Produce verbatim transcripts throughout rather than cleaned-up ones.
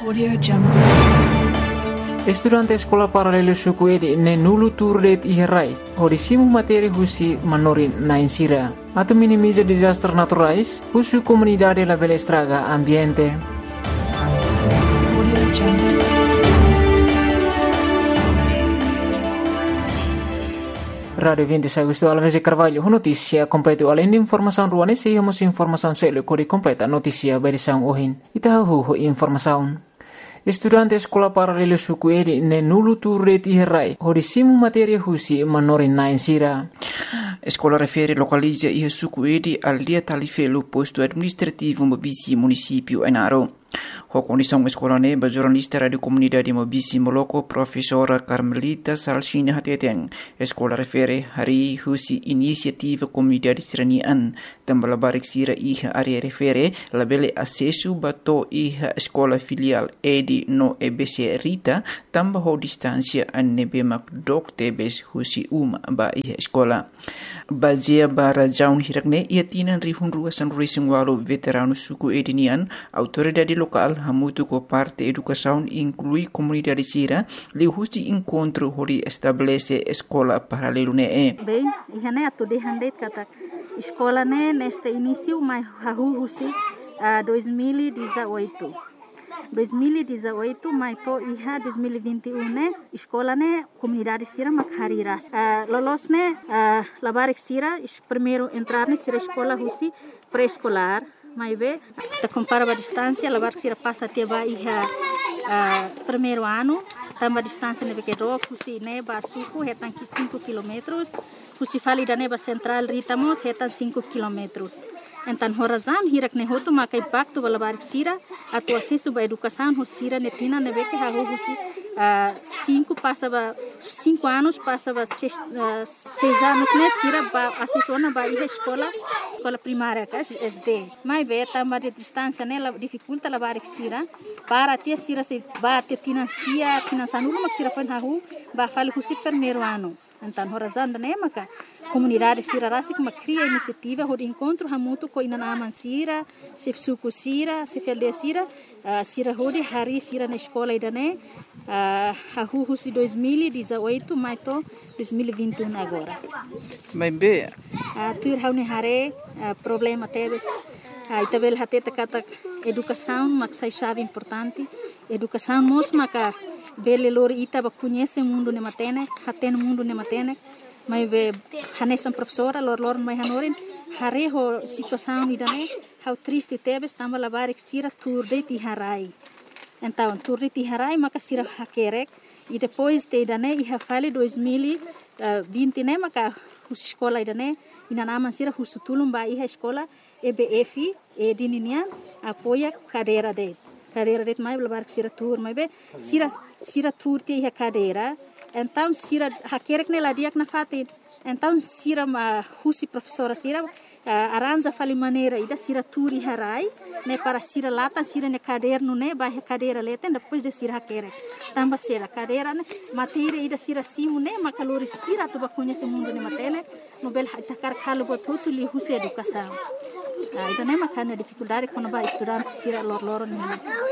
Audio Jungle. Estudante sekolah paralelo suku edi ne nulu turdet iherai hodisimu materi husi manorin na insira atau minimiza disaster naturais husu comunidade la bela estraga ambiente. Audio Jungle. Radio vinte Agosto Alves de Carvalho, notícia completa além de informação ruane se hemos informação selo kori completa notícia berisão ohin itahu informação. Estudante sekolah paralelo suku edi ne nulu turret iherai hodisimu materi husi manorin na insira. Escola refere localiza e suku edi al dia talifelo posto administrativo Mobisi município Ainaro. A condição escola neba jornalista radio comunidade Mobisi Moloko professora Carmelita Salsina Hateteng. Escola refere hari husi inisiativa comunidade seranian tambah barik sira iha area refere labele acesso bato iha escola filial edi no E B C Rita tambah ho distância anebe mak dok tebes husi uma ba iha escola. Bazia bara jaun hirakne ia tinan rihun ruasan racing walu veterano suku edinian autoridade local hamutu ko parte educação inclui comunidade sira li husi encontro hori estabelece escola paralelo ne e. Bem, ihane atu de handet kata escola ne neste início mai hahu husi uh, dois mil e dezoito. dois mil e dezoito mai to iha dois mil e vinte e um ne escola ne comunidade sira makhariras uh, lolos ne uh, labarik sira primeiro entrar ne sira escola husi pré-escolar mai be ta compara a distância labarik sira passa até ba iha uh, primeiro ano tamba distância ne que do husi ne ba suku hetan cinco quilômetros husi fali da ne ba central ritamos hetan cinco quilômetros. Então, horazam hirak ne hotu makai pacto balabarik sira atu acesso ba educação hosira netina nebe que hahu husi cinco passava cinco anos passava seis, uh, seis anos ne sira ba acesso na ba iha escola escola primária ka S D mai be tamba de distância ne la dificulta labarik sira para ter sira se ba te financia financiando mak sira fan hahu ba fali husi primeiro ano. Então, horazam da ne maka comunidade sira rasi que cria iniciativa de encontro hamutu ko inanaman sira se suku sira se felde sira uh, sira hodi hari sira na escola idane uh, hahu husi dois mil e dezoito mai to dois mil e vinte e um agora Mai be uh, tur haune hare uh, problema teves uh, itabel hateta kata educação mak sai chave importante educação mos maka bele lori ita ba conhece mundo ne matene haten mundo ne matene mai be hanestan professora lor lor mai hanorin hare ho situação idane how triste tebes tamba labarik sira turde ti harai então turde ti harai maka sira hakerek e depois te idane iha fale dois mil e vinte ne maka hus escola idane inanaman sira husutulum ba iha escola E B F e dininian apoia cadeira de cadeira de mai labarik sira tur mai be sira sira tur ti iha cadeira. Então, sira hakerek ne ladiak na fatin. Então, sira ma husi professora sira uh, aranja fali maneira ida sira turi harai ne para sira latan sira ne caderno ne ba cadeira leten depois de sira hakerek. Tamba sira cadeira ne matéria ida sira simu ne makalori sira tu ba conhece mundo ne matene no bel takar kalu botutu li husi educação. Ah, ida ne makana dificuldade quando ba estudante sira lor lor ne.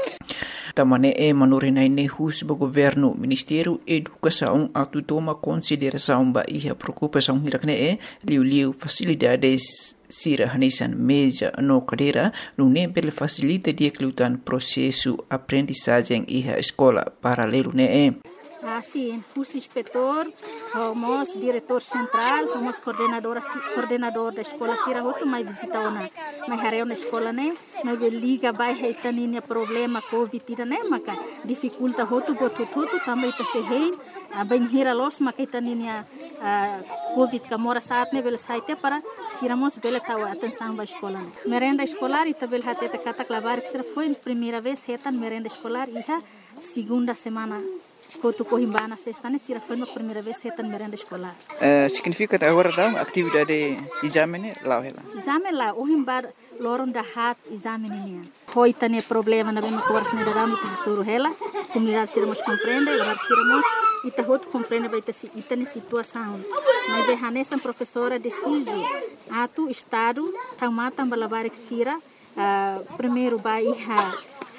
Tamane e manurinai ne hus ba governo Ministério Educação atu toma consideração ba iha preocupação hirakne e liu liu facilidades sira hanesan meja no cadeira no ne bel facilita dia klutan processo aprendizagem iha escola paralelo ne e. Ah, sim, curso inspetor, somos diretor central, somos coordenadora, coordenador da escola Sira Hoto, mas visita ona, mas hareu na escola né, mas liga vai reitaninha problema covid né, maka dificulta hoto botu tudo também tá se rein, a bem hira los maka itaninha covid kamora saat né, bela saite para Siramos bela tawa atenção ba escola né. Merenda escolar e tabel hateta kata clavar que foi primeira vez retan merenda escolar e segunda semana Kotu Cohimbana sexta ne sira foi a primeira vez retan merenda escolar. Uh, significa agora da atividade exame lá ela. Exame lá o himbar loron da hat exame nian. Hoi tane problema na bema coarx ne da ta suru hela. Comunidade siramos compreende, lá siramos e ta hot compreende vai ta si itane situação. Mas be hanesa professora deciso atu estado tamata balabarik sira uh, primeiro ba iha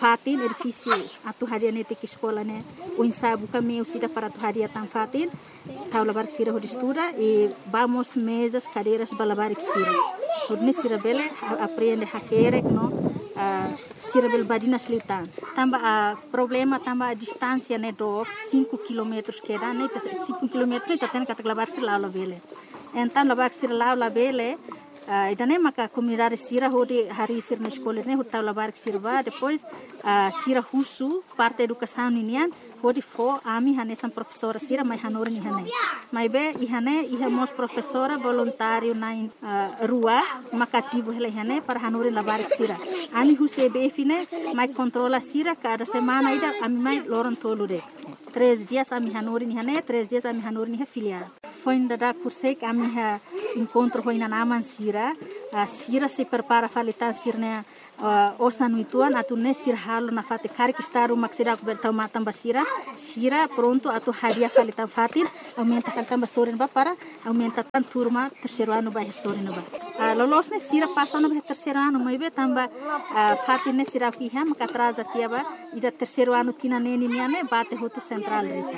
fatin edifício atu haria nete que escola né o ensaio caminho sida para atu haria tan fatin tau labar que sira estuda e vamos mesas cadeiras balabar que sira hodne sira bele aprende hakere no Uh, sira bel badina slitan tamba a uh, problema tamba a distância né do cinco quilômetros que dá né cinco quilômetros tá tendo que lavar sira lá bele então lavar sira lá lá bele uh, idane maka comunidade sira hodi hari sir na escola né hotel lavar sira ba depois uh, sira husu parte educação ninian hodi fo ami hane sam professora sira mai hanor ni hane mai be i hane i hamos professora voluntário na uh, rua makativo hele hane para hanor lavar sira ami huse be fine mai controla sira cada semana ida ami mai loron tolude três dias ami hanor ni hane três dias ami hanor ni filial foi ainda da cursei que ami ha encontro foi na naman sira a sira se prepara falitan sirne uh, osa nuituan atu ne sir halo na fate kari que está uma sira ko bertau matam basira sira pronto atu hadia falitan fatin aumenta falitan basorin ba para aumenta tan turma terceiro ano ba sorin ba uh, lolos ne sira passa no terceiro ano mai be tamba uh, fatin ne sira ki ha maka atrasa tiaba ida terceiro ano tina neni niane bate hoto central rita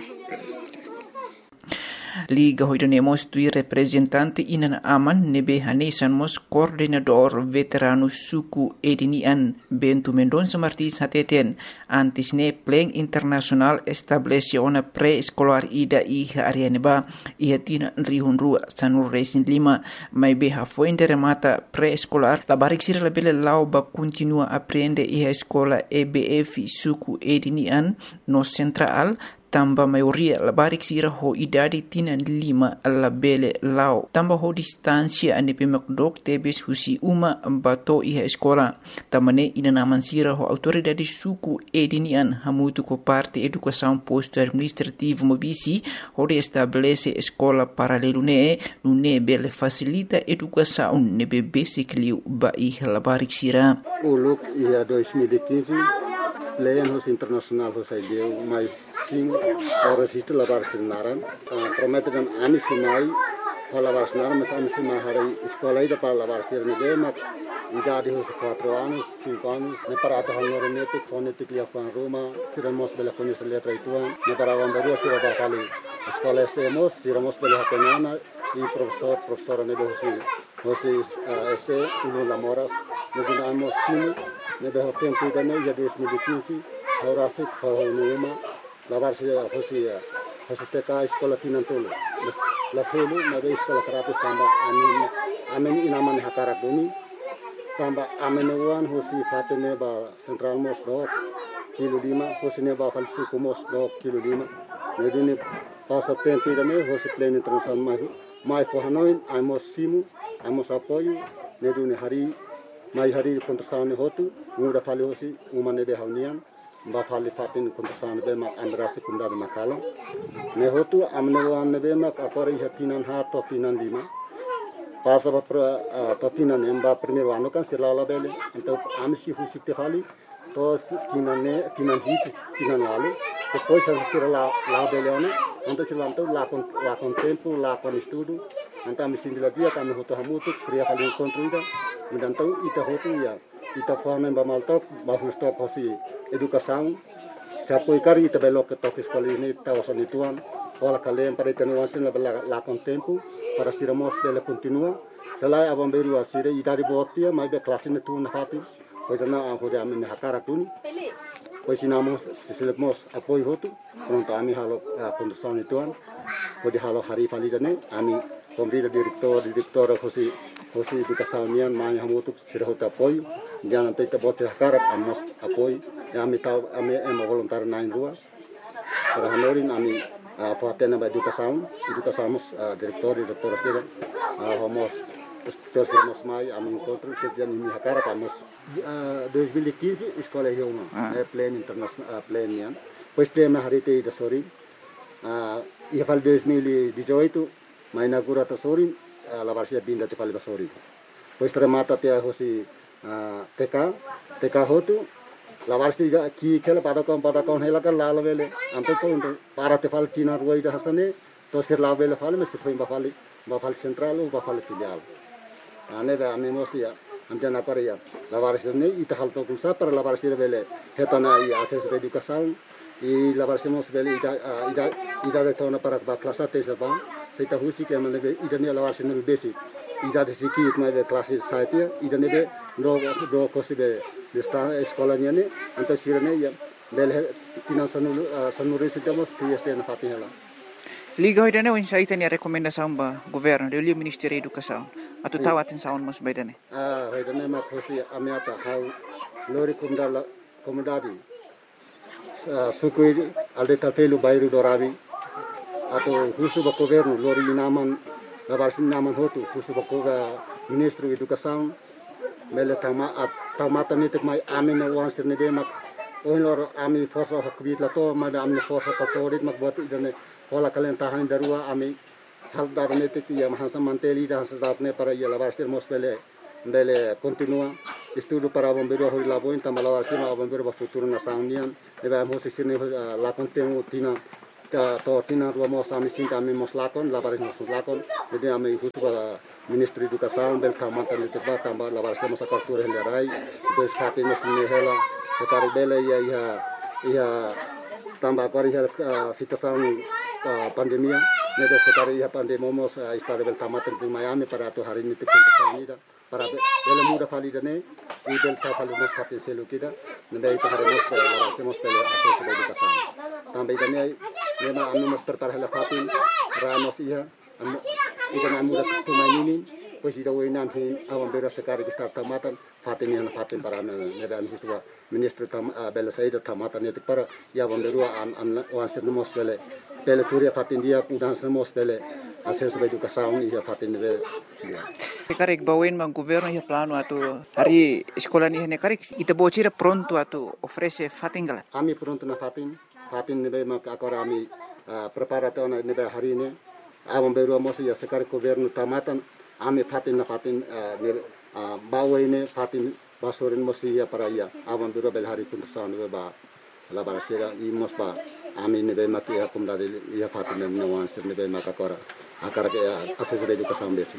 Liga hoidanemos tui representante inan aman nebe hanesan mos coordenador veterano suku edinian Bento Mendonça Martins hateten antes ne pleng internasional establece ona pré-escolar ida iha arianeba iha tina rihun rua sanur resin lima mai beha fuente remata pré-escolar la barik sira la bele lau ba continua aprende iha escola E B F suku edinian no central tamba maioria la barik sira ho idade tina lima la bele lao tamba ho distancia ane pemakdok tebes husi uma bato iha escola tamane ina naman sira ho autoridade suku edinian hamutu ko parte educação posto administrativo mobisi ho de estabelece escola paralelo ne ne bele facilita educação ne bebe sikliu ba iha la barik sira uluk ia dois mil e quinze Leyenhos internasional hosai deu mais sim o registro lavar sinaran prometem ami simai lavar sinaran mas ami simai hari escola ida para lavar sirne de mak idade hos quatro anos cinco anos ne para ata hanor nete fonetic lia fan Roma siramos bela conhecer letra ituan ne para vambaru sira ba fali escola semos siramos bela hapenana e professor professora ne hosi hosi este uno lamoras ne dinamos sim ne de tempo da ne ya dois mil e quinze ahora se foi numa lavar se hosi hosi teka escola tinantolo la selo na de escola karate tamba amen amen inaman hakara bumi tamba amen wan hosi fatene ba central mos do kilo lima hosi ne ba falsi komos do kilo lima ne dine passa tempo da ne hosi pleno transan mai mai for hanoi amos simu amos apoio ne dine hari mai hari kontrasane hotu muda fali hosi umane de haunian ba fali fatin kontrasane be ma amra sekunda de makala ne hotu amne wan ne be ma akori hatinan ha to tinan lima passa ba pra to tinan emba primeiro ano kan sirala bele então amsi husi te fali to tinan ne tinan hit tinan wale depois a sirala la bele ano então silanto la con la con tempo la con estudo então me sindila dia kan hotu hamutu kriya fali encontro então ita hotu ya ita fana ba maltop ba stop hosi educação se apoio cari ita belo que toque escola ini tawasan ituan wala kalian para tenuan sin la la con tempo para siramos bela continua selai abam beru asire ita di botia mai be classe ne tu na hati pois na hode amen hakara tuni pois sinamos sisilemos apoio hotu pronto ami halo condução ituan hode halo hari falidane ami Kombrida direktor direktor hosi hosi educação nian mai hamutu sira hota apoio diana teta bote hakarat amos apoio ami tau ami em voluntário na rua para hanorin ami fatena ba educação educação direktor direktor sira homos terus mai ami encontro sejak ini hakarat amos dois mil e quinze escola Reuma é pleno internacional pleno nian pois pleno hari te da sori ia fal dois mil e dezoito mai inaugura ta sorin la varsia binda te fali basori pois tremata te hosi T K T K hotu la varsia ki kela pada kon pada kon hela kan la vele anto ko para te fal kina ruai da hasane to sir la vele fali mesti foi ba fali ba fali central ba fali filial ane ba ame mosti ya amjan apa ya lawaris ini ita hal tokul sa para lawaris bele hetana i akses educação e lawaris mos bele ida ida ida retona para klasa tesa ba seita husi ke mane ida ne lawaris no basic ida de siki it mai klase saite ida ne do do kosibe de sta eskolanya ne anta sirene ya bele tinan sanu sanure sitamos si este na fatinela. Liga hoidane o insaita ni rekomendação ba governo de o Ministério da Educação atu tahu atenção mas baidane ah hoidane ma fosi amiata hau lori kumdala komodadi sukui alde tapelu bairu dorabi atau husu ba governo lori naman labarsin naman hotu husu ba Ministro da Educação mele tama at tamata nitik mai amin na wansir ne demak on lor ami forsa hakbit lato ma amne forsa katorit mak buat idane Hola kalian tahan darua ami hal darne te ya mahansa manteli dan sedatne para ya lavarster mospele bele continua estudo para bombeiro hori labo inta malavarster ma bombeiro ba futuro na saunian deba mo sisine la contenu tina ta to tina dua mo sami sinta ami mos lakon lavares mos lakon jadi ami husu para Ministro da Educação bel kamanta le teba tamba lavarster mos apertura hendarai des fatin mos hela sekari bele ya ya ya tambah kori ya situação pandemia neda sekali ya pandemia mos istare bel tamatan di Miami para tu hari ini tikun sanida para bel muda validane i bel tapal mos fatin selu kita neda itu hari mos para semos pele akses educação tambah idane nema anu mos prepare la fatin ramos iya idane muda tumainin pues ida wenam hin awan bera sekali kita tamatan fatin yang fatin para neda siswa Ministro tam bel saida tamatan itu para ya bomberua am am wansir mos bele pele kuria fatin dia udan semos pele akses educação ia fatin de karek bawen mang governo ya plano atu hari sekolah ni ne karek ita bocira pronto atu ofrece fatin gala ami pronto na fatin fatin nebe mak akora ami preparato na nebe hari ini awam beru mos ya sekar governo tamatan ami fatin na fatin ne bawen fatin basorin mos ya para ya awam beru bel hari pun sana ba la barasera i mos ba ami nebe mak ya kumda ya fatin ne wansir nebe mak akora akara ke akses educação besi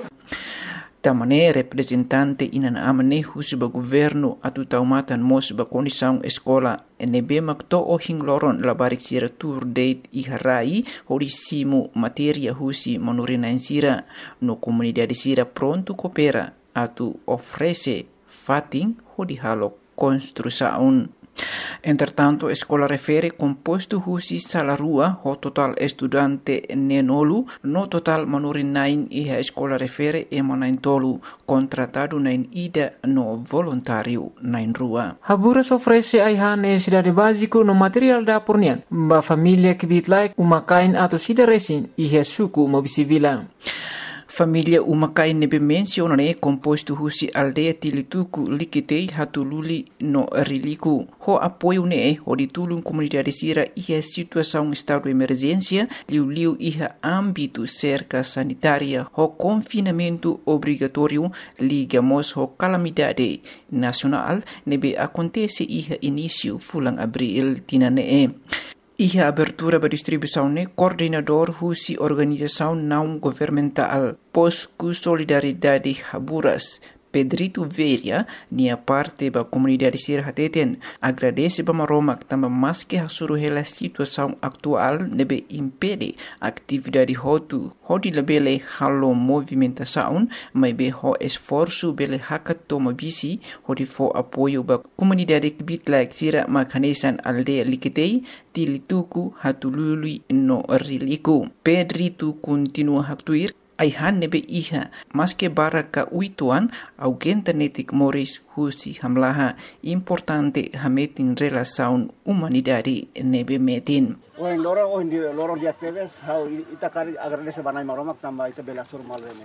tamane representante inan amane husuba governo atu taumatan mos ba condição escola nebe makto o hingloron labarik sira tour date i harai horisimu materia husi manurina sira no comunidade sira pronto coopera atu ofrece fatin hodi halo construção. Entretanto, escola refere composto husi salarua ho total estudante nenolu no total manurin nain iha escola refere emanain tolu contratado nain ida no voluntário nain rua. Haburas ofrece aiha necessidade básico no material da pornian ba família que bitlai umakain atau sida resin iha suku mobisivila. Família umakai nebe menciona ne composto husi aldeia tilituku likitei hatululi no riliku. Ho apoio ne ho ditulung comunidade sira iha situação estado de emergência liu liu iha âmbito cerca sanitária ho confinamento obrigatório ligamos ho calamidade nacional nebe acontece iha início fulang abril tinane. Iha abertura ba distribuição ne coordenador husi organização não governamental Posku Solidariedade Haburas Pedrito Veria nia parte ba comunidade sir hateten agradece ba maromak tamba maske hasuru hela situação atual nebe impede atividade hotu hodi lebele halo movimentação mai be ho esforço bele hakat toma bisi hodi fo apoio ba comunidade bitlak sira makanesan aldeia likitei tilituku hatulului no riliku. Pedrito continua haktuir aihan nebe iha maske baraka uituan augenta netik moris husi hamlaha importante hametin relação humanidade nebe metin. Oin lorong oin di lorong di aktives how ita kari agradece banai maromak tamba ita bela sur malwene.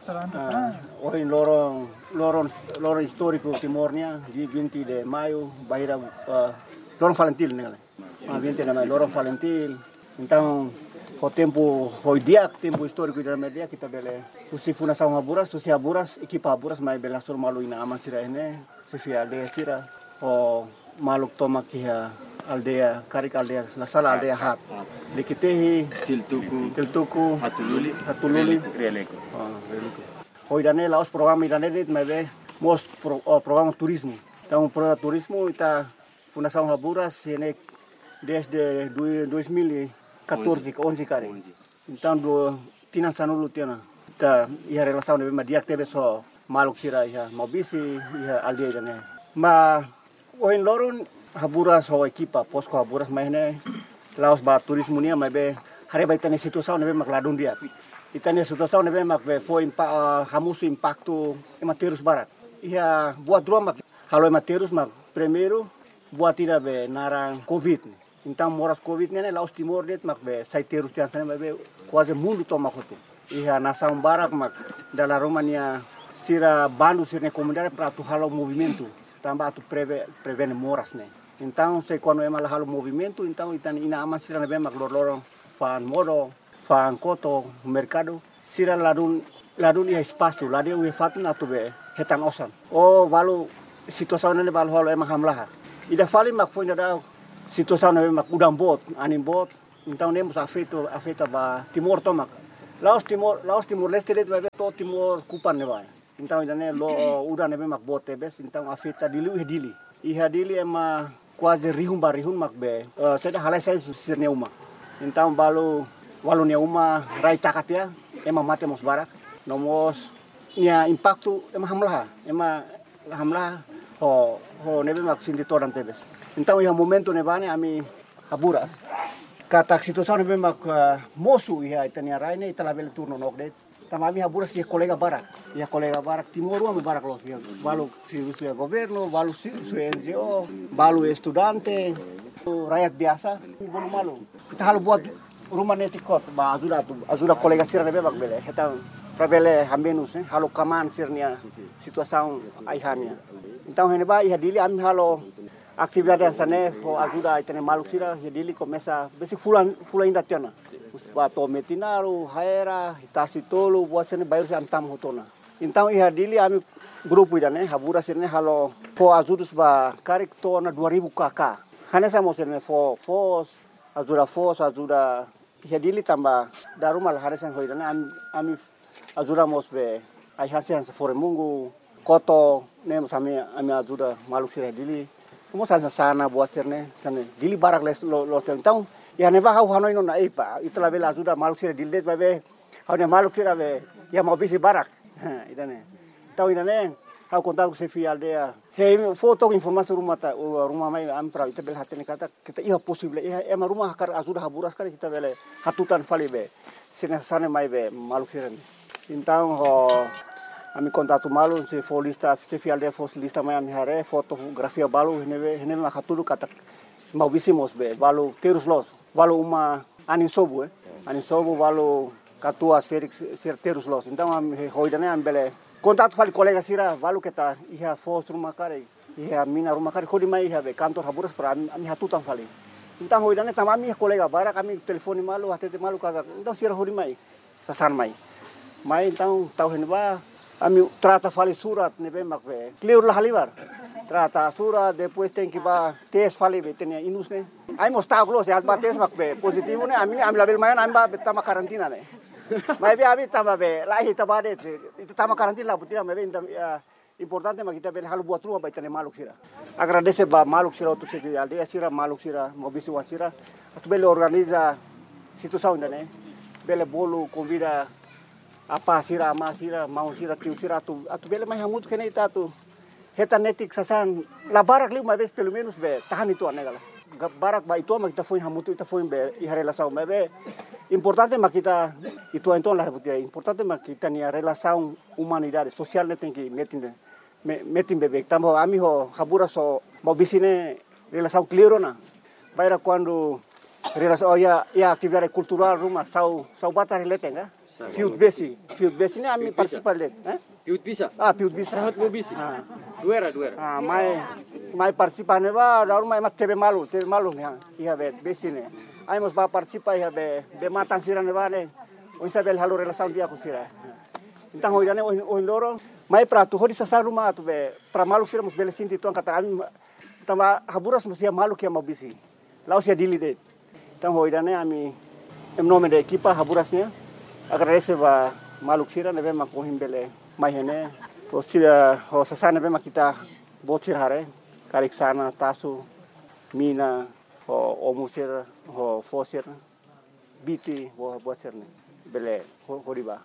Oin lorong lorong lorong historico timornya di binti de maio baira lorong Valentil nele. Ah binti de maio lorong Valentil. Então o tempo foi dia tempo histórico da media kita bele usi fundação Haburas usi Haburas equipa Haburas mai bela sur malu ina aman sira ene sifia aldeia sira o maluk toma kia aldeia karik aldeia la sala aldeia hat likitehi tiltuku tiltuku hatululi hatululi releko ah releko hoi dane laos program idane dit mai be mos pro, oh, programa turismo. Então, programa turismo ita Fundação Haburas sene desde dois mil e quatorze, onze kare. Então, do tinan sanulu tiana. Ita ia relação de dia teve só maluk sira ia mobisi ia aldeia né. Ma oin loron Haburas ho equipa posko Haburas maine laos ba turismo nia mai be hare ba itane situação nebe makladun dia. Itane situação nebe mak be foi impa uh, hamusu impacto ematerus barat. Ia buat dua mak halo ematerus mak primeiro buat tira be narang covid. Então moras covid nene laos timor det mak be saiterus tian sana be quase mundo toma kotu. Ia nação barak mak dala Romania sira bandu sirne comunidade para tu halo movimento. Tambah tu preve prevene moras né. Então, se quando é malahalo movimento, então itan ina aman sira nebe mak lor-lorong fan modo, fan koto, mercado, sira ladun ladun ia espaço, ladun ia fatun atu be hetan osan. O balu situação nele balu halo emang hamlaha. Ida fali mak foi nada situação nebe mak udang bot, anim bot, então nemos afeto afeta ba timor tomak. Laos timor, laos timor leste det be to timor kupan neba. Então ida ne lo udang nebe mak bot tebes, então afeta dili dili. Iha dili ema quase rihun barihun makbe uh, seda halai sai sirne uma então balu walu ne uma rai takatia ema mate mos barak nomos nia impacto ema hamlah ema hamlah ho ho nebe mak sindi toran tebes então ia momento ne bane ami Haburas kata situação nebe mak uh, mosu ia itania rai ne itala bel turno nokdet tamami Haburas ia kolega barak ia kolega barak timor ami barak los ia balu si suya governo balu si suya N G O balu estudante rakyat biasa bolu malu kita halu buat rumah netikot ba ajuda tu ajuda kolega sira nebe bak bele kita prabele hambenus eh halu kaman sirnia situação aihania então hene ba ia dili ami halo atividade sane ho ajuda itene malu sira ia dili começa besi fulan fulan inda tiana Bato metinaru, haera, hitasi tolu, buat sini bayar si antam hutona. Então ia dili ami grupo ida ne, Haburas sini halo fo azudus ba karik tona dua ribu kakak. Hanya sama sini fo fos, azuda fos, azuda ia dili tambah daru mal hari sang hoida ne ami ami azuda mos be ai hasian sefore mungu koto ne sami ami azuda maluk sira dili. Mos sana sana buat sini sana dili barak les lo lo então ya neba hau hanoi no na ipa itla bela ajuda maluk sira dildet babe hau ne maluk sira be ya mau bisi barak idane tau idane hau kontak se fi aldea he foto informasi rumah ta rumah mai am pra ita bel hatene kata kita iya possible iya ema rumah kar ajuda Haburas kar kita bele hatutan fali be sine sane mai be maluk sira então ho ami kontak tu malu se folista se fi aldea folista mai ami hare fotografia balu hene hene ma hatulu kata mau bisi mos be balu terus los balu uma anin sobu eh anin sobu balu katuas Felix terus los então am hoidane am bele kontak fali kolega sira balu kita iha fos rumah kare iha mina rumah kare khodi mai iha be kantor Haburas para ami hatutan fali então hoidane tamami kolega bara kami telefoni malu hatete malu kata então sira hodi mai sasan mai mai então tau henba ami trata fali surat nebe makbe clear lah halibar trata surat depois tem que ba tes fali be tenia inus ne ai mostau close as ba tes makbe positivo ne ami ami label mayan ami ba tama karantina ne mai be abi tama be lahi tama de itu tama karantina butina me be importante ma kita be halu buat rumah ba tenia maluk sira agradece ba maluk sira tu se aldea sira maluk sira mobisi wasira atu bele organiza situação ne bele bolu convida apa sira ama sira mau sira tiu sira tu atu bele mai hamut kene ita tu heta netik sasan la barak liu mais pelo menos be tahan itu anegala barak ba itu ma kita foi hamut ita foi be i relação me be importante ma kita itu então la butia importante ma kita ni relação humanidade social ne tem que metin metin bebek tambo ami ho Haburas so mau bisine relação clear na baira quando relação ya ya atividade cultural rumah sau sau batar relate nga Fiut besi, fiut besi ni ami participar let, eh? Fiut bisa. Ah, fiut bisa. Sahat mo bisi. Ah. Duera, duera. Ah, mai mai participar ne ba, daru mai mat tebe malu, tebe malu ni ha. Iha be besi ne. Ai mos ba participar iha be be matan sira ne ba ne. O isabel halu relação dia ku sira. Então hoje ne o loro, mai pra tu hodi sa rumah tu be pra malu sira mos bele sinti tuan kata ami tama Haburas mos ia malu kia mau bisi. Lau sia dili det. Então hoje ne ami em nome da equipa Haburasnya agradece ba maluk sira nebe makuhim bele mai hene O sira ho sasana bema kita botir hare karik sana tasu mina ho omusir ho fosir biti ho botir ne bele ho horiba.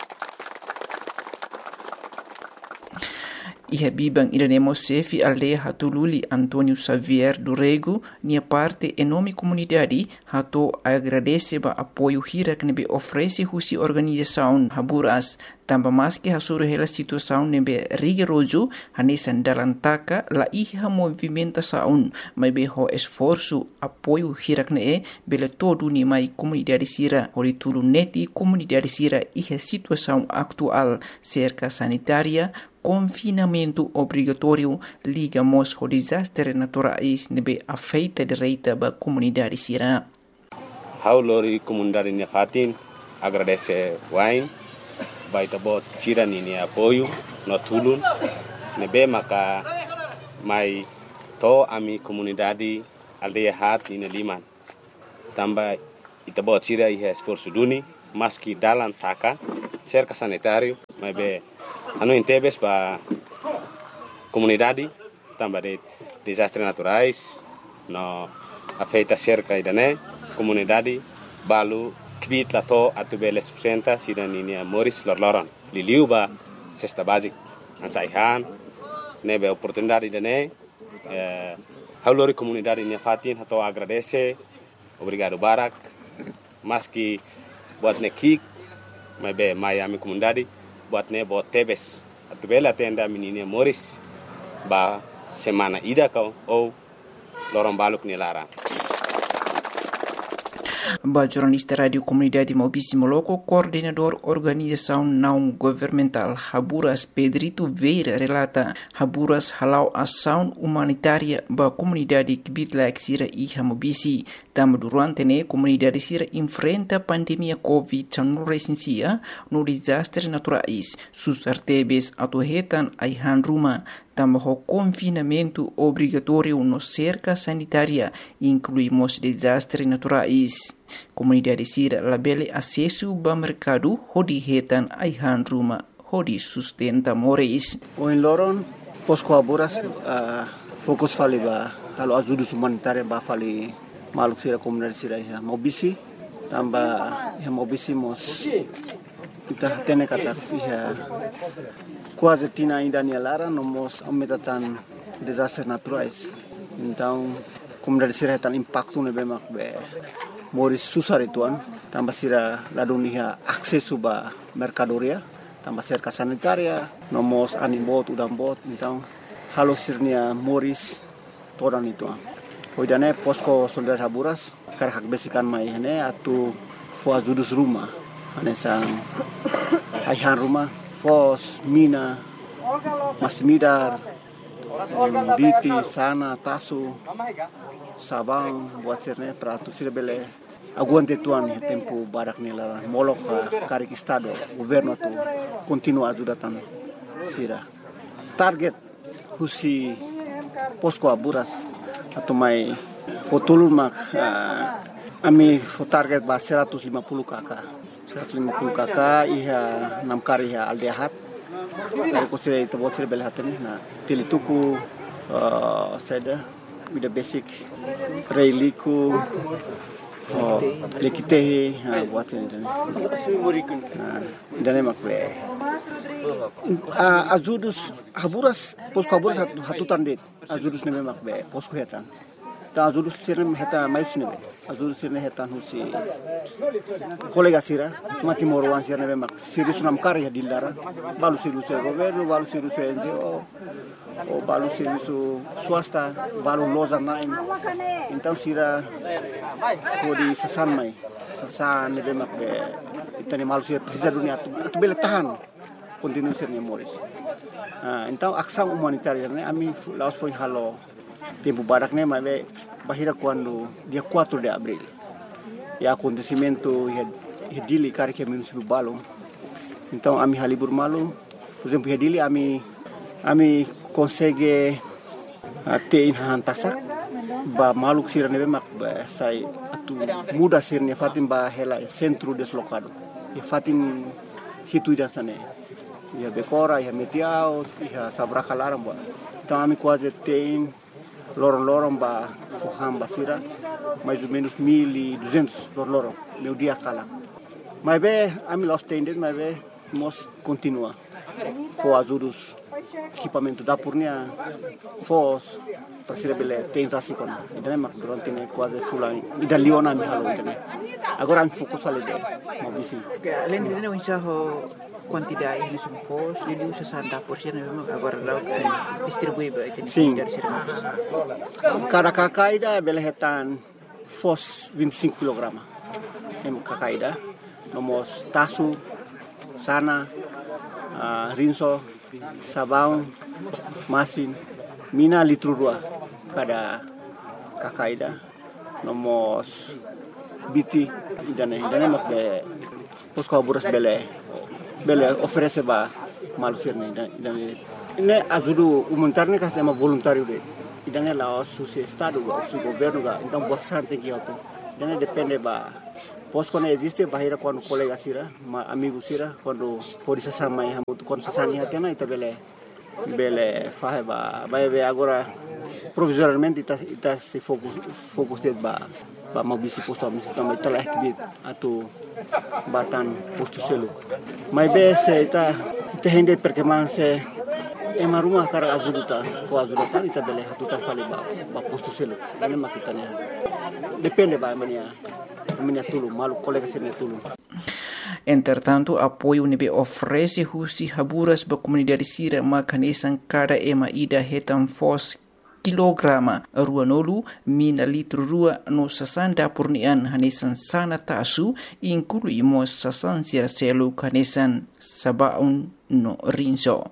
Iha bibang iranemo sefi aldeia hatululi Antônio Xavier do Rego, nia parte enorme comunidade hato agradece ba apoio hirak nebe oferece husi organização Haburas, tambah mais que hasuru hela situação nebe rigoroso hanesan dalam taka la iha movimentação, mas be ho esforço apoio hirak ne bele todo ni mai comunidade sira hori tulu neti comunidade sira iha situação atual cerca sanitária confinamento obrigatório ligamos ao desastre naturais nebe afeita direita ba comunidade sira. Haulori comunidade Nefatin agradece wain baita bot sira ni apoio no tulun nebe maka mai to ami comunidade aldeia hat ni liman tambah ita bot sira iha esforço duni maski dalam taka cerca sanitário mai be anu intebes pa comunidade tambah de desastres naturais no afeita cerca idane comunidade balu kvit lato atu bele subsenta sidaninia Moris lorloron liliu ba cesta basic ansaihan nebe oportunidade idane eh, haulori comunidade Nefatin hato agradece obrigado barak maski buat nekik mai be mai ami comunidade buat ne buat tebes atu bela tenda menina Moris ba semana ida kau ou lorong baluk ni lara. Ba jornalista radio comunidade Maubici Moloco, coordenador organização não governamental Haburas Pedrito Veira relata Haburas halau ação humanitária ba comunidade Kibitlaik sira iha Maubici. Tam durante ne comunidade sira enfrenta pandemia Covid dezenove no desastre naturais. Sus artebes atuhetan aihan ruma. Tambah o confinamento obrigatório no cerca sanitária, incluímos desastres naturais. Comunidade sira labele acesso ao mercado, hodi hetan aihan ruma, hodi sustenta moris. O em Loron, posko Haburas, uh, fokus fali ba, halo azudus humanitária ba fali maluk sira comunidade sira ya Maubici, tambah ya Maubici mos kita tene kata ya quase tina ainda ni lara nomos aumentatan desastres naturais. Então, comunidade sira tan impacto ne bemak be moris susar ituan, tambah sira ladunia akses ba mercadoria, tambah cerca sanitaria, nomos animbot udambot, então halo sirnia moris todan ituan. Hoidane posko solidar Haburas kar hak besikan mai hene atu fo azudus rumah, ane sang aihan rumah fos, mina, masmidar, biti, sana, tasu, sabang, buat sirne pratu sira bele aguante tuan ya tempo barak nila molok karik estado governo tu continua ajudatan sira. Target husi posko Haburas atau mai fotulun mak uh, ami fo target ba seratus lima puluh kakak. seratus lima puluh kakak iha enam kari iha aldehat dari kusire itu bocil belhatene na tilituku uh, seda with the basic reiliku oh lekitehi ha buat ini dan dan makwe azudus Haburas posko Haburas hatutan det azudus ne makbe posko hetan ta azudus sirne heta mayus ne azudus sirne hetan husi kolega sira mati morwan sirne mak siris nam kari dilara balu siris governo balu siris N G O o balu siris swasta balu loza nain então sira kodi sasan mai sasan ne mak be itani malu sira precisa dunia tu tu bele tahan continue sirne moris. Ah, então ação humanitária né ami laos foi halo tempo barak né mas bahira quando dia quatro de abril e acontecimento e dili cara que município Balo. Então ami halibur malu por exemplo e dili ami ami consegue ter han tasak ba maluk sira ne mak sai atu muda sirne fatim ba hela centro deslocado e fatim hitu dan sane ia Becora, ia Metiao, ia Sabraca Laramba. Então, a mim quase tem lorong-lorong ba Foham Basira, mais ou menos mil e duzentos lorong-lorong, meu dia cala. Mas bem, a mim lost tendes, mas bem, nós continua. For ajudos equipamento da Purnia, fos para ser bele tem rasikon. Então, mas durante né quase fulan. E da Leona me halou né. Agora a mim fokus ali deh, mau bisi. Além de não enxergar quantidade de supos, ele usa santa porção agora lá distribui para itu. Sim. Cada kakaida bele hetan fos vinte e cinco quilogramas. Em kakaida, nomos tasu, sana, uh, rinso, sabão, masin, mina litro dua cada kakaida, nomos biti, idane idane mak be pos kaburas bele bele oferece ba malusir ne idane ne ajudo humanitário que é uma voluntário de idane lá o seu estado o seu governo ga então bossa tem que auto idane depende ba pos quando existe bahira quando colega sira ma amigo sira quando pode se sama ya muito quando se sani atena ita bele bele fahe ba ba be agora provisoriamente ita ita se focus focus de ba ba mau bisi posto misi também telah kibit atau batan posto selo mas be se ita ita hende perkembangan se ema rumah kara ajuda ko ajuda kan ita bele hatutan fali ba ba posto selo ini makitanya depende ba mania mania tulu malu colega se tulu. Entretanto, apoio nebe oferece husi haburas ba comunidade sira makanesan cada ema ida hetan fos kilograma ruanolu mina litro rua no sasanda purnian hanesan sana tasu inclui mo sasan sira selu hanesan sabaun no rinso.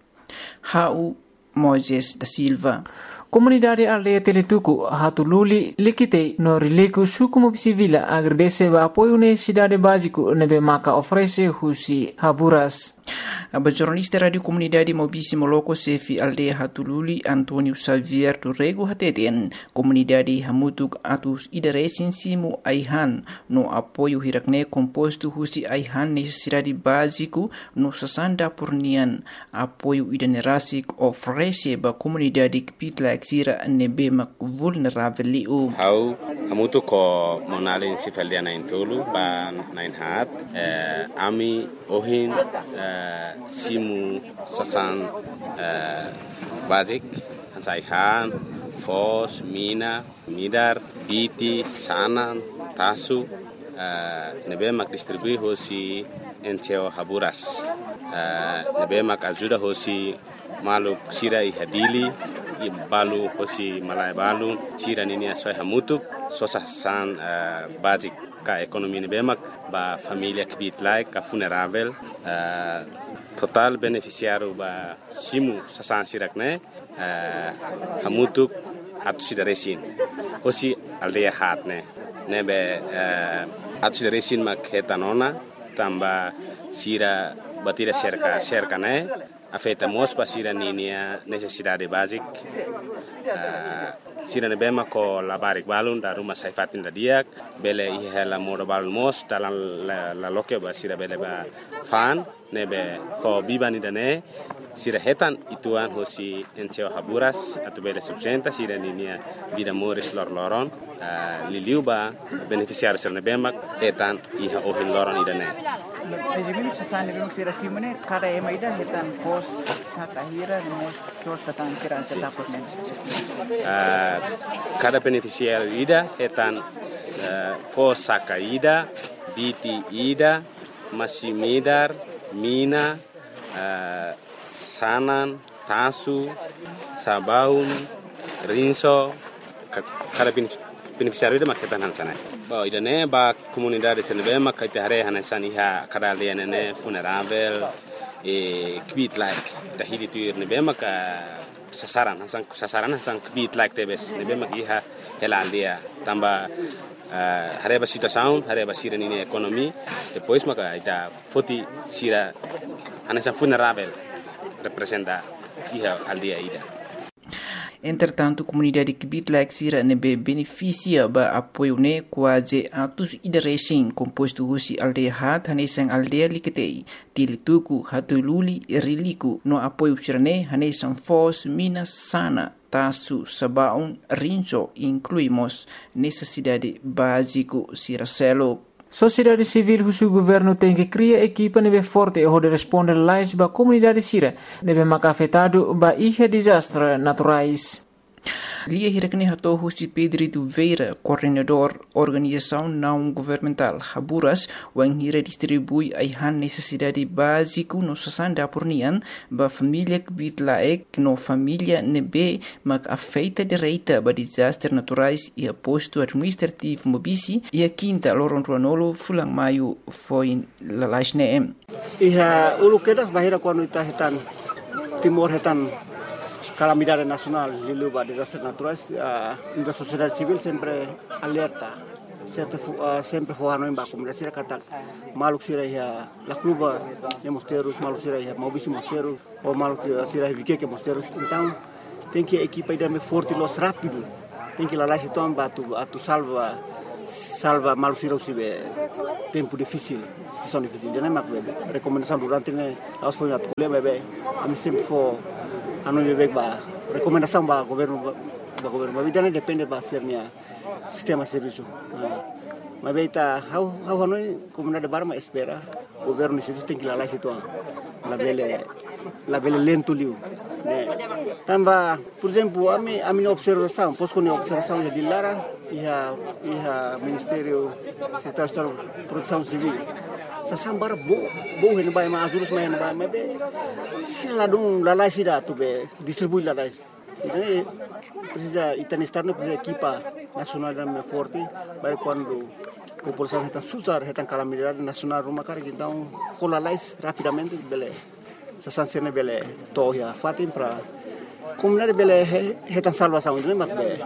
Hau Moises da Silva. Comunidade aldeia Teletuku hatululi likite no rileku suku mobisivila agradece ba apoio necessidade básico nebe maka oferece husi haburas. A jornalista radio comunidade Mobisi Moloko Sefi aldeia Hatululi Antonio Xavier Turrego hateten comunidade hamutuk atus idaresin simu aihan no apoio hirakne composto husi aihan necessidade básico no sasanda purnian apoio idanerasik oferece ba comunidade kpitla exira nebe mak vulnerável liu. Hau hamutu ko monalin sifaldia nain tolu ba nain hat eh, ami ohin eh, simu sasan uh, basic hansaihan fos mina midar biti sanan tasu uh, nebe mak distribui hosi enteo haburas uh, nebe mak ajuda hosi malu sira ihadili i balu hosi malai balu sira nini asoi hamutuk sosasan uh, basic ka ekonomi nebe mak ba familia kbit like ka funerável uh, total beneficiário ba simu sasan sirakne uh, hamutuk atu sidaresin hosi aldeia hatne nebe uh, atu sidaresin mak hetanona tamba sira batira cerca cerca ne afeta mos ba sira ninia necessidade basic uh, sira nebe mako labarik balun da rumah saifatin da diak bele ihela moda balun mos dalam la, la loke ba sira bele ba fan nebe ko bibani dane sira hetan ituan hosi enteo haburas atau bele subsenta sira ninia vida moris lor loron uh, liliu ba beneficiário sira nebe mak hetan iha ohin loron idane. Ejimini sasan nebe mak sira simone kada ema ida hetan pos sakahira mos sos sasan sira setapot men. Uh, cada beneficiário ida hetan uh, pos sakaida biti ida masimidar mina, uh, sanan, tasu, sabaun, rinso, kada beneficiário ida maketan hansana. Ba idane ba comunidade senebe makite hare hanan iha kada liane funerável e kbit like dahili tu nebe maka sasaran hansan sasaran hansan kbit like tebes nebe mak iha hela dia tamba Uh, hareba situação, hareba sira nini ekonomi, depois maka ita foti sira anessa funerável representa iha aldia ida. Entretanto, comunidade que bitlak sira nebe beneficia ba apoio ne quase atus idarecing composto husi aldeia hat hanesang aldeia liketei tilituku hatululi riliku no apoio sirane hanesang fos minas sana tasu sabaun rinso incluímos necessidade básico siracelo. Sociedade civil husu governo tem que criar equipa nebe forte e hode responder lais ba comunidade sira nebe maka afetado ba ihe desastre naturais. Lia hirakne hato husi Pedro Veira, coordenador organização não governamental Haburas, wang hira distribui aihan necessidade básico no sasanda pornian ba família que bitlaek no família nebe mak afeita direita ba desastre naturais e aposto administrativo mobisi e a quinta loron ruanolo fulang maio foi lalaisne. Iha ulu kedas bahira quando ita hetan timor hetan calamidade nacional de luva de desastres naturais, a uh, sociedade civil sempre alerta, sempre uh, sempre forrando em baco, mas será que malu será ia la cluba de mosteiros, malu será ia mobisi mosteiros, ou malu será ia vique mosteiros, então tem que a equipa ir me forte los rápido, tem que lá lá se toma atu atu salva salva malu será o tempo difícil, situação difícil, já não é mais recomendação durante né, nós foi a colher bebê, a mim sempre for anu bebek ba recomendação ba governo ba governo ba bidana depende ba sernya sistema serviço mas beita how how hanoi comunidade barma espera governo isso tem que lá lá situ la bele la bele lento liu né tamba por exemplo a mim a minha observação posso com observação de Lara e a e a ministério secretário de produção civil sa sambar bo bo hen bay ma azurus ma hen bay ma be sila dum la la sida to be distribui la la então precisa itanistar no precisa equipa nacional da forte para quando a população está susar está calamidade nacional rumah kar então cola la rapidamente bele sa sancione bele to ya fatim para comunidade bele está salvação não mas be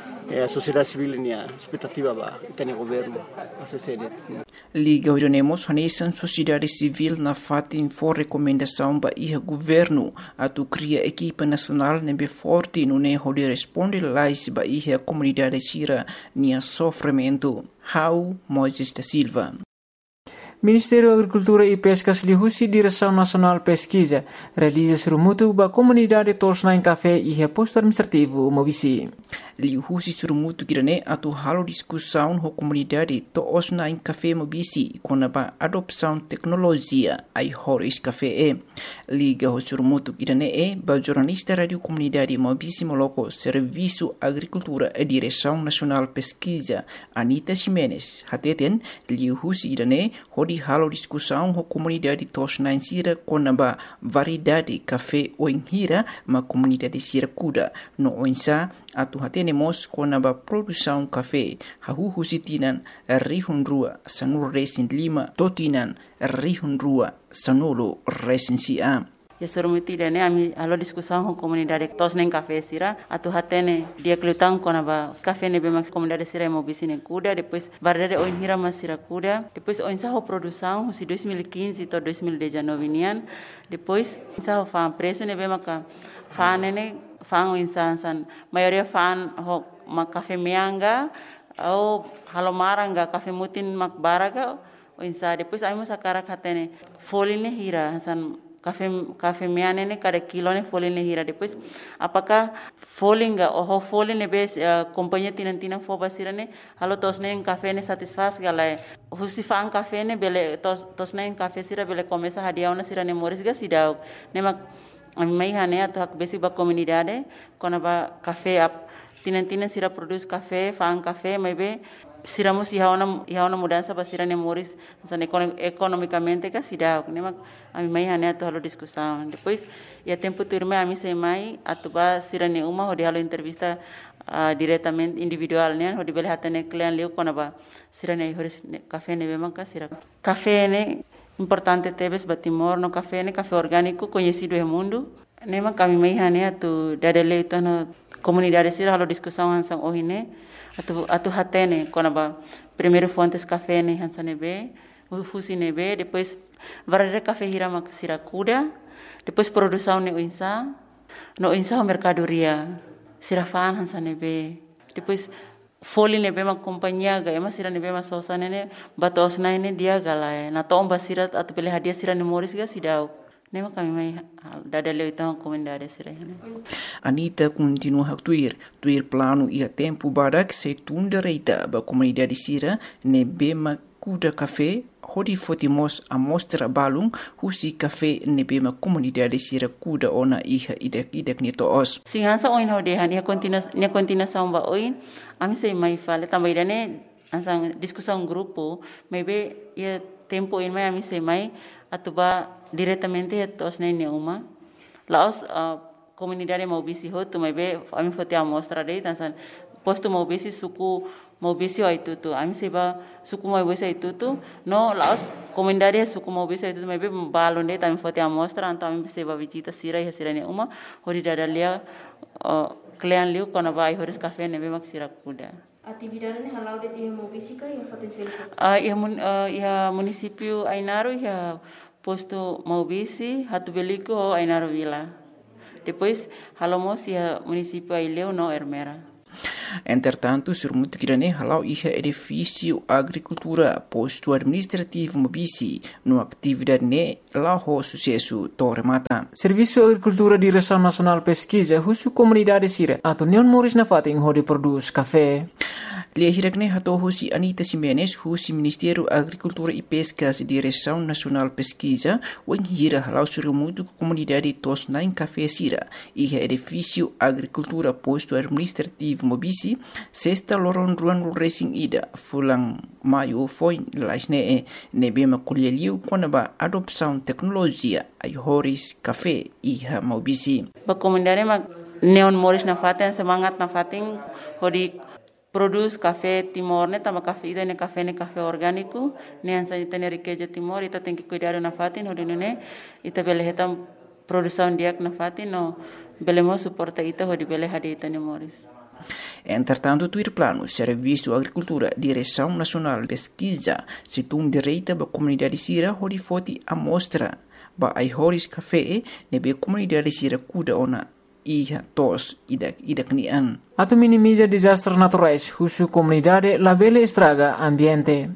a sociedade civil nia expectativa ba tem governo a sociedade Liga Orionemos hanesan sociedade civil na fatin for recomendação ba iha governo atu cria equipa nacional nebe forte no ne hode responde lais ba iha comunidade sira nia sofrimento. How Moisés da Silva. Ministério da Agricultura e Pescas lihusi Direção Nacional Pesquisa realiza surumutu ba comunidade tosna em café e reposto administrativo mobisi. Lihusi surumutu kirane atu halo discussão ho comunidade tosna em café mobisi com a adopção tecnologia ai horis café e. Liga ho surumutu kirane e ba jornalista radio comunidade mobisi moloko Serviço Agricultura e Direção Nacional Pesquisa Anita Ximenes hateten lihusi kirane di halo discussão ho comunidade tosna em sira com a variedade café o em hira ma comunidade sira kuda no oinsa atu hatenemos com a produção café hahu husitinan rihun rua sanur resin lima totinan rihun rua sanolo resin sia. Ya surumuti dene ami alo discussão com comunidade tos nem café sira atu hatene dia klutang kona ba café ne be max comunidade sira mo bisine kuda depois variedade o hira mas sira kuda depois o insa ho produção si dois mil e quinze to dois mil e dezenove nian depois insa ho fan preço ne be maka fan ne fan insa san maioria fan ho ma café meanga au halomaranga café mutin mak baraga o insa depois ai mo sakara hatene foline hira san Café café meane ne cada kilo ne folha ne hira depois apakah folinga oh folha ne bes companhia tinan tinan fo basira ne halo tos ne café ne satisfaz gala husi fan café ne bele tos tos ne café sira bele começa hadiau na sira ne moris ga sidau ne mak mai hane atu hak besi ba comunidade kona ba café ap tinan tinan sira produz café fan café mai be siramos ia uma ia uma mudança para sira ne moris san economicamente ka sidau ne mak ami mai hane atu halo discussão depois ia tempo turme ami sei mai atu ba sira ne uma hodi halo entrevista uh, diretamente individual ne hodi bele hatane client leu kona ba sira ne horis café ne bema ka sira café ne importante tebes batimor no café ne café orgânico conhecido no mundo ne mak ami mai hane atu dadele itu no comunidade sira halo discussão hansang ohine atu atu hatene kona ba primeiro fontes café ne hansane be fusi ne be depois variedade café hira mak sira kuda depois produção ne insa no insa mercadoria sirafaan hansa nebe. Depois foli nebe ma companhia ga ema sira nebe ma sosa nene batos na ne dia gala na tomba sira atu pele hadia sira ne moris ga sidau. Nema kami mai dada leo itang komendare sira. Anita continua a tuir, tuir plano ia tempo barak se tunda reita ba comunidade sira ne bema kuda café hodi fotimos a mostra balung husi café ne bema comunidade sira kuda ona iha idek idek ni toos. Singansa oin hodehan ia continua ia continua samba oin ami sei mai fale tambah idane ansang discussão grupo maybe ia tempo in mai ami sei mai atuba diretamente tos na uma laos uh, comunidade maubisi ho tu maybe ami fote a mostra dei tansan posto maubisi suku maubisi ai tutu ami seba suku maubisi ai tutu no laos comunidade suku maubisi ai tutu maybe balon dei tami fote a mostra anto ami seba visita sira ia sira ne uma hori dadalia uh, klean liu kona vai horis café nebe mak sira kuda. Atividade ne halau de dia maubisi ka ia foten sel. Ah ia mun uh, ia município Ainaro ia posto Maubisi, Hatu Belico ou Ainaro Vila. Depois, halamos ia município Aileu no Ermera. Entretanto, surmut kirane halau iha edifício agricultura posto administrativo Mobisi no atividade ne laho sucesso Torremata. Serviço Agricultura Direção Nacional Pesquisa husu comunidade sira atau neon moris na fating hodi produz café. Lia hirakne hato husi Anita Simenes husi Ministério Agricultura e Pescas e Direção Nacional Pesquisa wen hira halau surmutu comunidade tos nain café sira iha edifício agricultura posto administrativo Mobisi sexta loron ruan racing ida fulang maio foi laisne ne bema kulieliu konaba adopção tecnologia ai horis café iha Mobisi. Ba comunidade ma neon moris na faten semangat na fating hodi produz café Timor ne tama café ida ne café ne café orgânico ne ansa ita ne riqueza Timor ita tem que cuidar na fatin hodi ne ita bele hetam produção diak na fatin no belemo suporta ita hodi bele hadi ita ne moris. Entretanto, tuir plano Serviço Agricultura Direção Nacional Pesquisa situng direita ba comunidade sira hodi foti amostra ba ai horis café ne be comunidade sira kuda ona iha tos idak idak nian. Atau minimiza desastres naturais husu comunidade labele estraga ambiente.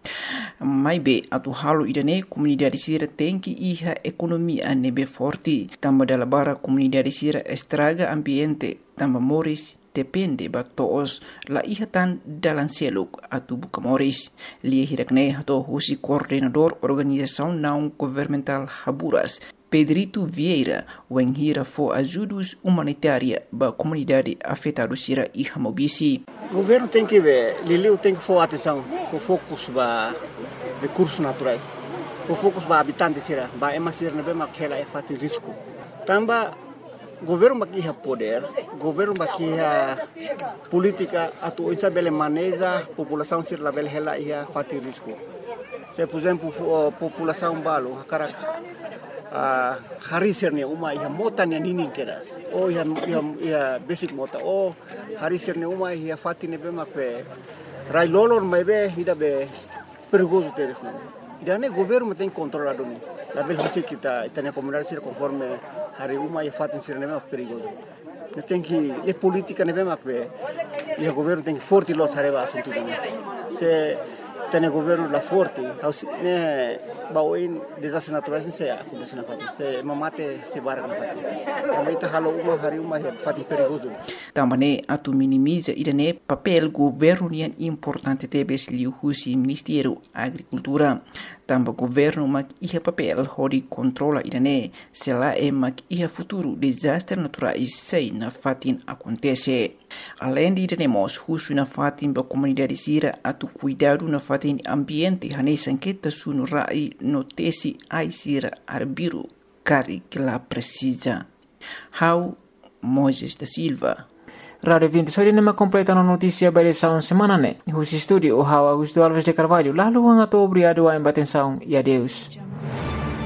Mai be atu halu idane comunidade sira tenki iha ekonomia nebe forti tamba dalabara comunidade sira estraga ambiente tamba moris depende ba toos la iha tan dalan seluk atu buka moris lia hirakne hato husi coordenador organização não governamental Haburas Pedrito Vieira wen hira fo ajudos humanitária ba comunidade afetada sira iha Mobisi. O governo tem que ver, Liliu tem que for atenção, for focus ba recursos naturais, for focus ba habitantes sira, ba ema sira nebe makela é fati risco. Tamba governo bakiha poder, governo bakiha política atu isa bele maneja população sira la bele hela ia fati risco. Se por exemplo população balo karak Uh, hari serne uma ia mota ne nini keras o ia ia ia basic mota o hari serne uma ia fati ne be mape rai lolor mai be ida be perigoso teres ne ida ne governo tem controlado ni la bel basic kita itania comunidade ser conforme hari uma ia fati serne me perigoso ne tem que e política ne be mape ia governo tem forte los areva assunto se tene governo la forte ne baoin desastres naturais se acontece na fati se mamate se barra na fati também tá halo uma hari uma fati perigoso também atu minimiza idane papel governo nian importante tebes liu husi Ministério Agricultura tamba governo mak iha papel hodi controla idane se la e mak iha futuro desastres naturais sei na fatin acontece além de idane husu na fatin ba comunidade sira atu cuidado na fatin ambiente hanesa enqueta sunu rai notesi ai sira arbiru cari que la precisa. How Moses da Silva. Radio vinte sori nema completano notícia barisaun semana ne. Husi studio o How Augusto Alves de Carvalho lalu hanga to obrigado a embatensaun e adeus.